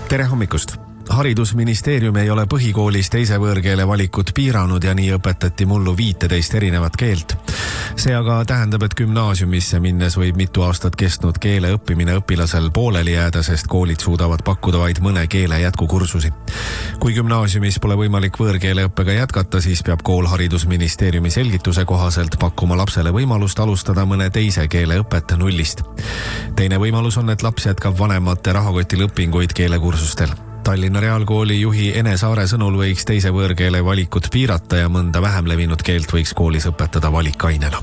Tere hommikust! Haridusministeerium ei ole põhikoolis teise võõrkeele valikut piiranud ja nii õpetati mullu 15 erinevat keelt. See aga tähendab, et gümnaasiumisse minnes võib mitu aastat kestnud keele õppimine õpilasel pooleli jääda, sest koolid suudavad pakkuda vaid mõne keele jätkukursusi. Kui gümnaasiumis pole võimalik võõrkeele õppega jätkata, siis peab kool Haridusministeeriumi selgituse kohaselt pakkuma lapsele võimalust alustada mõne teise keele õpet nullist. Teine võimalus on, et laps jätkab vanemate rahakotil õpinguid keelekursustel. Tallinna Reaalkooli juhi Ene Saare sõnul võiks teise võõrkeele valikut piirata ja mõnda vähem levinud keelt võiks koolis õpetada valikainena.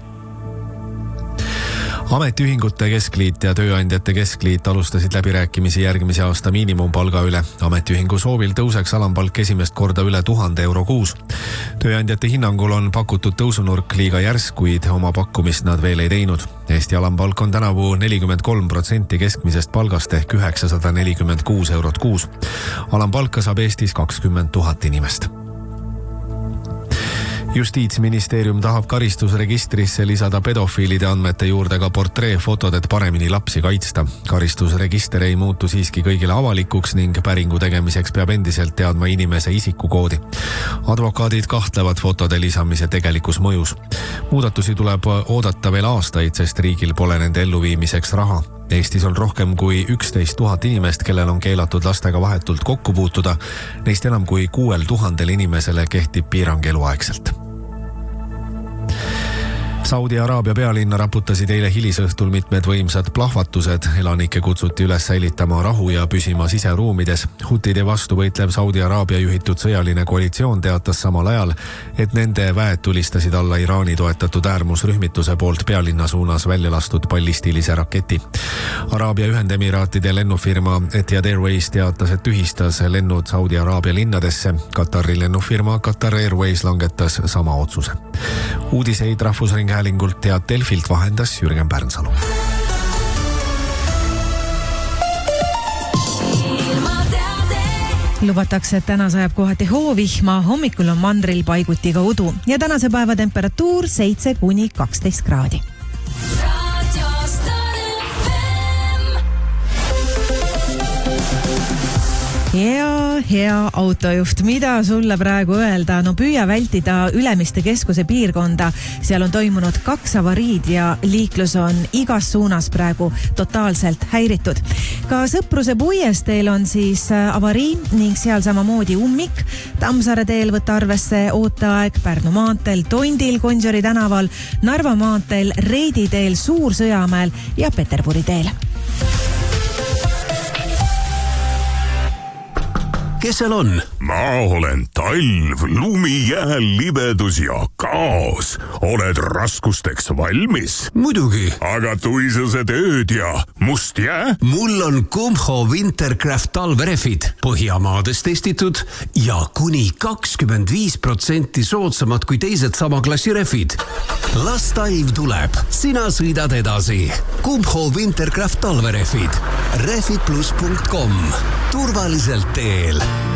Ametiühingute keskliit ja tööandjate keskliit alustasid läbirääkimisi järgmise aasta miinimumpalga üle. Ametiühingu soovil tõuseks alampalk esimest korda üle 1000 euro kuus. Tööandjate hinnangul on pakutud tõusunurk liiga järsk, kuid oma pakkumist nad veel ei teinud. Eesti alampalk on tänavu 43% keskmisest palgast ehk 946 eurot kuus. Alampalka saab Eestis 20 000 inimest. Justiitsministeerium tahab karistusregistrisse lisada pedofiilide andmete juurde ka portreefotod, et paremini lapsi kaitsta. Karistusregister ei muutu siiski kõigile avalikuks ning päringu tegemiseks peab endiselt teadma inimese isikukoodi. Advokaadid kahtlevad fotode lisamise tegelikus mõjus. Muudatusi tuleb oodata veel aastaid, sest riigil pole nende elluviimiseks raha. Eestis on rohkem kui 11 000 inimest, kellel on keelatud lastega vahetult kokku puutuda. Neist enam kui 6000 inimesele kehtib piirang eluaegselt. Saudi Araabia pealinna raputasid eile hilisõhtul mitmed võimsad plahvatused. Elanikke kutsuti üles säilitama rahu ja püsima siseruumides. Hutide vastu võitlev Saudi Araabia juhitud sõjaline koalitsioon teatas samal ajal, et nende väed tulistasid alla Iraani toetatud äärmusrühmituse poolt pealinna suunas välja lastud ballistilise raketi. Araabia Ühendemiraatide lennufirma Etihad Airways teatas, et tühistas lennud Saudi Araabia linnadesse. Katari lennufirma Qatar Airways langetas sama otsuse. Uudiseid Rahvusringhäälingult ja Delfilt vahendas Jürgen Pärnsalu. Lubatakse, et täna sajab kohati hoovihma, hommikul on mandril paiguti ka udu ja tänase päeva temperatuur 7–12 kraadi. Hea autojuht, mida sulle praegu öelda? No püüa vältida Ülemiste keskuse piirkonda. Seal on toimunud 2 avariid ja liiklus on igas suunas praegu totaalselt häiritud. Ka Sõpruse puiesteel on siis avarii ning seal samamoodi ummik. Tammsaare teel võtta arvesse ooteaeg, Pärnu maanteel, Tondil, Gonsiori tänaval, Narva maanteel, Reidi teel, Suur-Sõjamäel ja Peterburi teel. Kes seal on? Ma olen talv, lumi, jääl, libedus ja kaos. Oled raskusteks valmis? Muidugi. Aga tuisused ööd ja must jää? Mul on Kumho Wintercraft talverefid. Põhjamaadest testitud ja kuni 25% soodsamad kui teised sama klassi refid. Las talv tuleb. Sina sõidad edasi. Kumho Wintercraft talverefid. Refidplus.com. Turvaliselt teel.